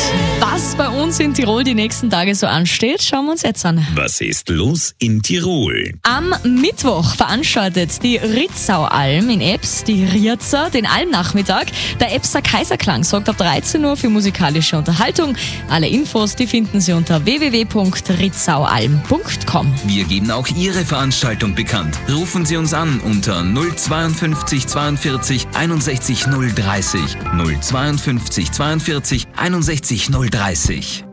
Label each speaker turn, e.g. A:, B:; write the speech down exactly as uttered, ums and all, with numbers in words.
A: Was bei uns in Tirol die nächsten Tage so ansteht, schauen wir uns jetzt an.
B: Was ist los in Tirol?
A: Am Mittwoch veranstaltet die Ritzau-Alm in Ebbs, die Riazer, den Almnachmittag. Der Ebbser Kaiserklang sorgt ab dreizehn Uhr für musikalische Unterhaltung. Alle Infos, die finden Sie unter w w w punkt ritzaualm punkt com.
C: Wir geben auch Ihre Veranstaltung bekannt. Rufen Sie uns an unter null zweiundfünfzig zweiundvierzig einundsechzig null dreißig. null zweiundfünfzig zweiundvierzig einundsechzig null dreißig.